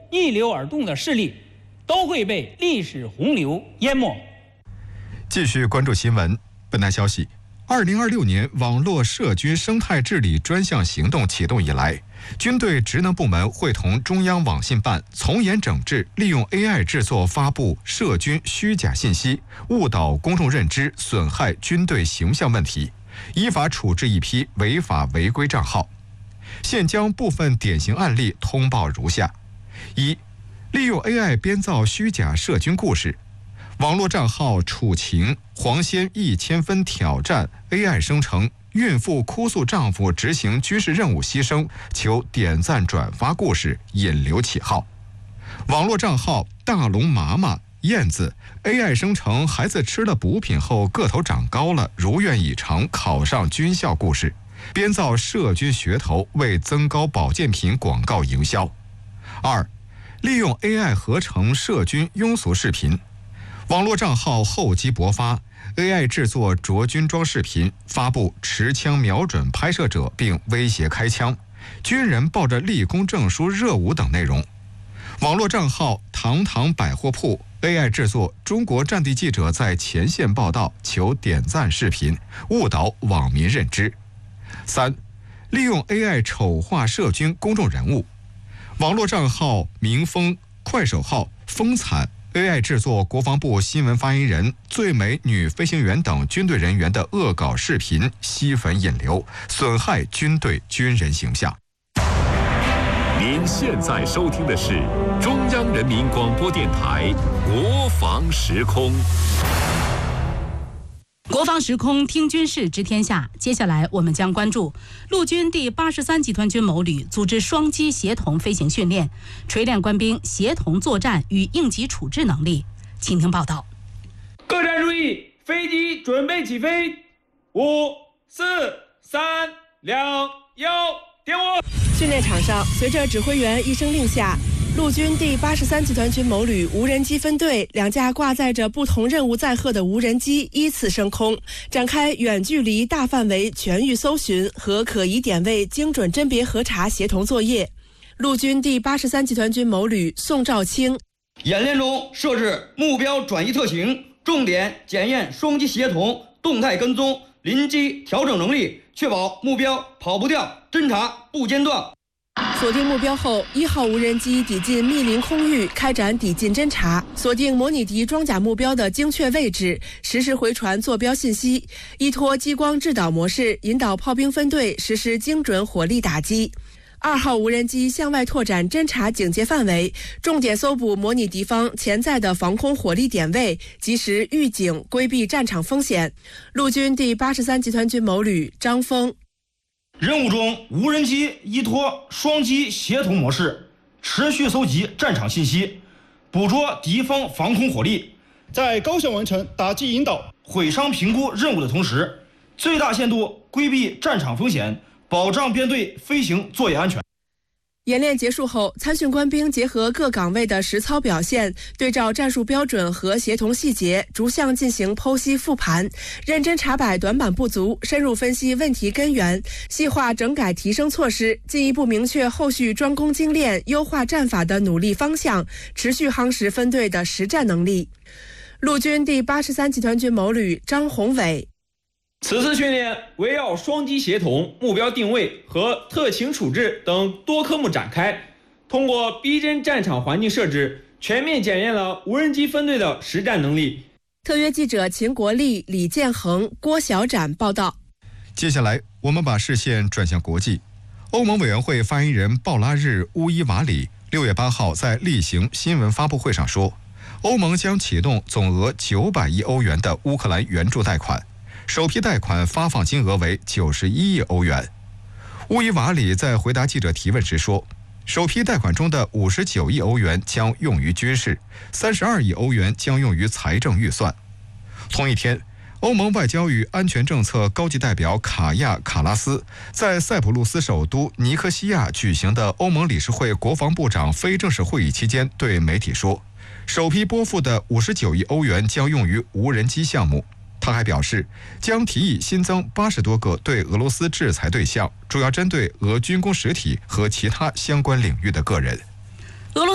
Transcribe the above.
逆流而动的势力，都会被历史洪流淹没。 继续关注新闻。本台消息，2026年网络社军生态治理专项行动启动以来，军队职能部门会同中央网信办从严整治利用 AI 制作发布社军虚假信息、误导公众认知、损害军队形象问题，依法处置一批违法违规账号。现将部分典型案例通报如下：一、利用 AI 编造虚假社军故事。网络账号楚晴黄仙1000分挑战 AI 生成孕妇哭诉丈夫执行军事任务牺牲，求点赞转发故事引流起号。网络账号大龙麻麻燕子 AI 生成孩子吃了补品后个头长高了，如愿以偿考上军校故事，编造社军噱头为增高保健品广告营销。二、利用 AI 合成社军庸俗视频。网络账号厚积薄发 ，AI 制作着军装视频，发布持枪瞄准拍摄者并威胁开枪，军人抱着立功证书热舞等内容。网络账号堂堂百货铺 AI 制作中国战地记者在前线报道，求点赞视频，误导网民认知。三、利用 AI 丑化社军公众人物。网络账号明风、快手号风惨 AI 制作国防部新闻发言人、最美女飞行员等军队人员的恶搞视频，吸粉引流，损害军队军人形象。 您现在收听的是中央人民广播电台国防时空。 国防时空听军事知天下，接下来我们将关注陆军第83集团军某旅组织双机协同飞行训练，锤炼官兵协同作战与应急处置能力。请听报道。 各站注意，飞机准备起飞，5、4、3、2、1，点火。 训练场上，随着指挥员一声令下，陆军第83集团军某旅无人机分队2架挂载着不同任务载荷的无人机依次升空，展开远距离大范围全域搜寻和可疑点位精准甄别核查协同作业。陆军第83集团军某旅宋兆清： 演练中设置目标转移特型，重点检验双机协同、动态跟踪、临机调整能力，确保目标跑不掉，侦察不间断。 锁定目标后，1号无人机抵近密林空域，开展抵近侦察，锁定模拟敌装甲目标的精确位置，实时回传坐标信息，依托激光制导模式，引导炮兵分队实施精准火力打击。2号无人机向外拓展侦察警戒范围，重点搜捕模拟敌方潜在的防空火力点位，及时预警规避战场风险。陆军第83集团军某旅张峰： 任务中，无人机依托双机协同模式，持续搜集战场信息，捕捉敌方防空火力，在高效完成打击引导、毁伤评估任务的同时，最大限度规避战场风险，保障编队飞行作业安全。 演练结束后，参训官兵结合各岗位的实操表现，对照战术标准和协同细节，逐项进行剖析复盘，认真查摆短板不足，深入分析问题根源，细化整改提升措施，进一步明确后续专攻精练、优化战法的努力方向，持续夯实分队的实战能力。陆军第83集团军某旅张宏伟： 此次训练围绕双机协同、目标定位和特情处置等多科目展开，通过逼真战场环境设置，全面检验了无人机分队的实战能力。 特约记者秦国立、李建恒、郭小展报道。 接下来，我们把视线转向国际。欧盟委员会发言人鲍拉日·乌伊瓦里6月8号在例行新闻发布会上说，欧盟将启动总额900亿欧元的乌克兰援助贷款。首批贷款发放金额为91亿欧元。乌伊瓦里在回答记者提问时说，首批贷款中的59亿欧元将用于军事，32亿欧元将用于财政预算。同一天，欧盟外交与安全政策高级代表卡亚·卡拉斯在塞浦路斯首都尼科西亚举行的欧盟理事会国防部长非正式会议期间对媒体说，首批拨付的59亿欧元将用于无人机项目。他还表示，将提议新增80多个对俄罗斯制裁对象，主要针对俄军工实体和其他相关领域的个人。